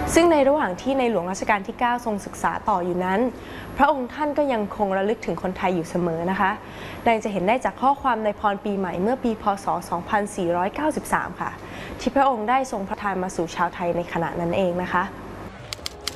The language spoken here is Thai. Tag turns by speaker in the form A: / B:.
A: ซึ่งในระหว่างที่ในหลวงรัชกาลที่ 9 ทรงศึกษาต่ออยู่นั้นพระองค์ท่านก็ยังคงระลึกถึงคนไทยอยู่เสมอนะคะดังจะเห็นได้จากข้อความในพรปีใหม่เมื่อปีพ.ศ. 2493 ค่ะที่พระองค์ได้ทรงพระทานมาสู่ชาวไทยในขณะนั้นเองนะคะ